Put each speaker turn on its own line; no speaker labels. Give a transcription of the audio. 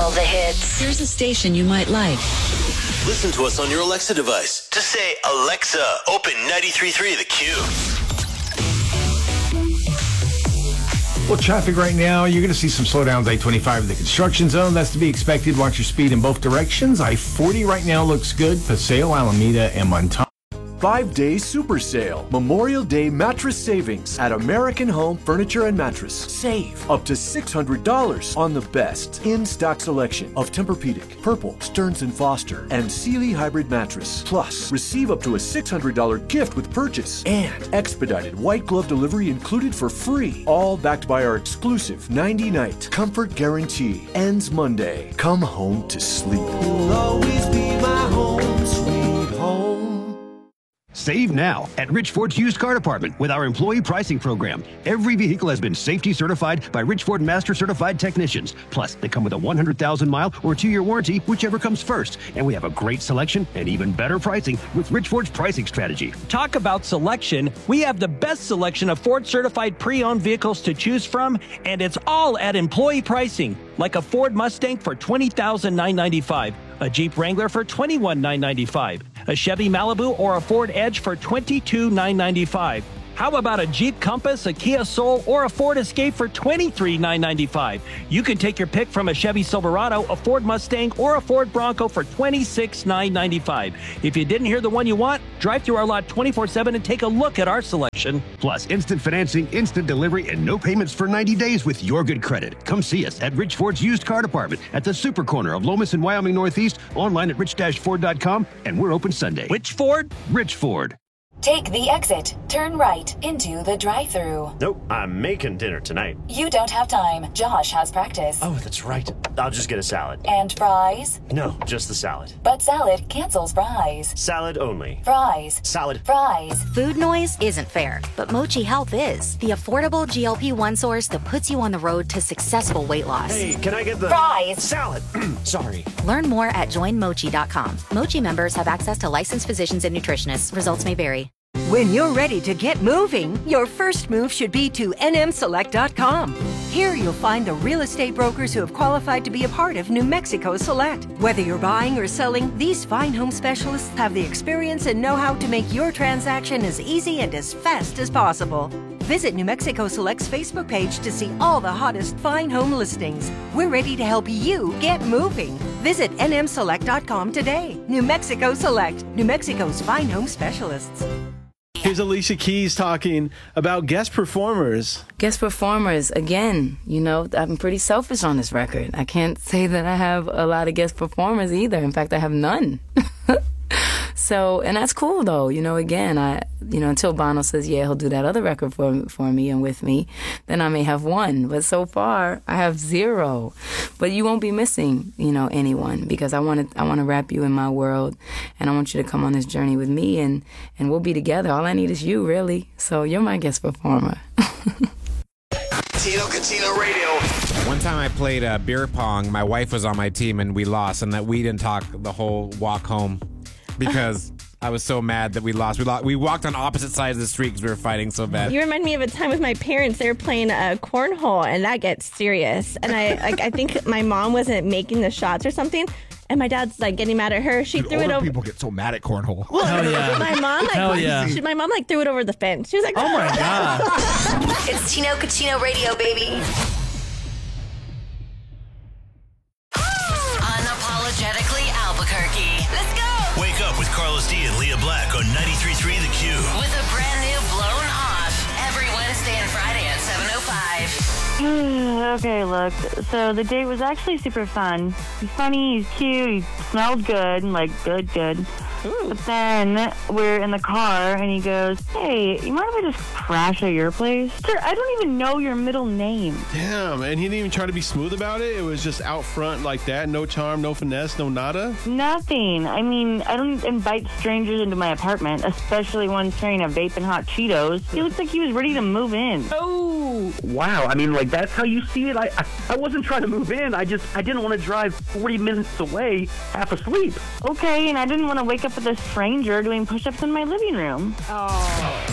all the hits.
Here's a station you might like.
Listen to us on your Alexa device. Just say, Alexa, open 93.3 The Q.
Well, traffic right now, you're going to see some slowdowns. I-25 in the construction zone. That's to be expected. Watch your speed in both directions. I-40 right now looks good. Paseo, Alameda, and Montana.
5-day super sale. Memorial Day mattress savings at American Home Furniture and Mattress. Save up to $600 on the best in-stock selection of Tempur-Pedic, Purple, Stearns & Foster, and Sealy Hybrid Mattress. Plus, receive up to a $600 gift with purchase and expedited white glove delivery included for free. All backed by our exclusive 90-night comfort guarantee. Ends Monday. Come home to sleep. You'll always be my home, sweet home.
Save now at Rich Ford's used car department with our employee pricing program. Every vehicle has been safety certified by Rich Ford Master Certified technicians. Plus, they come with a 100,000-mile or 2-year warranty, whichever comes first. And we have a great selection and even better pricing with Rich Ford's pricing strategy.
Talk about selection. We have the best selection of Ford-certified pre-owned vehicles to choose from, and it's all at employee pricing. Like a Ford Mustang for $20,995, a Jeep Wrangler for $21,995, a Chevy Malibu or a Ford Edge for $22,995. How about a Jeep Compass, a Kia Soul, or a Ford Escape for $23,995? You can take your pick from a Chevy Silverado, a Ford Mustang, or a Ford Bronco for $26,995. If you didn't hear the one you want, drive through our lot 24/7 and take a look at our selection.
Plus, instant financing, instant delivery, and no payments for 90 days with your good credit. Come see us at Rich Ford's used car department at the super corner of Lomas and Wyoming Northeast, online at rich-ford.com, and we're open Sunday.
Which Ford?
Rich Ford.
Take the exit. Turn right into the drive-thru.
Nope, I'm making dinner tonight.
You don't have time. Josh has practice.
Oh, that's right. I'll just get a salad.
And fries?
No, just the salad.
But salad cancels fries.
Salad only.
Fries.
Salad.
Fries.
Food noise isn't fair, but Mochi Health is. The affordable GLP-1 source that puts you on the road to successful weight loss.
Hey, can I get the
fries?
Salad. Sorry.
Learn more at joinmochi.com. Mochi members have access to licensed physicians and nutritionists. Results may vary.
When you're ready to get moving, your first move should be to nmselect.com. Here you'll find the real estate brokers who have qualified to be a part of New Mexico Select. Whether you're buying or selling, these fine home specialists have the experience and know-how to make your transaction as easy and as fast as possible. Visit New Mexico Select's Facebook page to see all the hottest fine home listings. We're ready to help you get moving. Visit nmselect.com today. New Mexico Select, New Mexico's fine home specialists.
Here's Alicia Keys talking about guest performers.
Guest performers, again, you know, I'm pretty selfish on this record. I can't say that I have a lot of guest performers either. In fact, I have none. So, and that's cool though, you know, again, until Bono says, yeah, he'll do that other record for me and with me, then I may have one. But so far, I have 0. But you won't be missing, you know, anyone, because I want to wrap you in my world, and I want you to come on this journey with me, and we'll be together. All I need is you, really. So you're my guest performer.
Casino Radio.
One time I played beer pong. My wife was on my team, and we lost, and that we didn't talk the whole walk home. Because I was so mad that we lost. We walked on opposite sides of the street because we were fighting so bad.
You remind me of a time with my parents. They were playing cornhole, and that gets serious. And I think my mom wasn't making the shots or something. And my dad's like getting mad at her. She threw it over.
People get so mad at cornhole.
Well,
Hell yeah.
My mom my mom threw it over the fence. She was like,
"Oh my god!"
It's Tino Cucino Radio, baby. Unapologetically Albuquerque. Let's go.
Wake up with Carlos D and Leah Black on 93.3 The Q.
With a brand new Blown Off every Wednesday and Friday at 7:05.
Okay, look. So the date was actually super fun. He's funny, he's cute, he smelled good, like good. But then we're in the car and he goes, "Hey, you mind if I just crash at your place?" Sir, I don't even know your middle name.
Damn, and he didn't even try to be smooth about it. It was just out front like that. No charm, no finesse, no nada.
Nothing. I mean, I don't invite strangers into my apartment, especially one carrying a vape and hot Cheetos. He looked like he was ready to move in.
Oh! Wow, I mean, like, that's how you see it? I wasn't trying to move in. I didn't want to drive 40 minutes away half asleep.
Okay, and I didn't want to wake up with a stranger doing push-ups in my living room.
Oh.